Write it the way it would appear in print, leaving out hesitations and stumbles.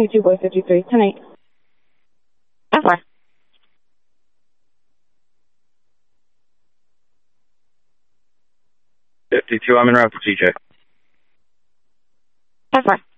22 boy 53, 10-8. 10-4. 52, I'm en route to TJ. 10-4.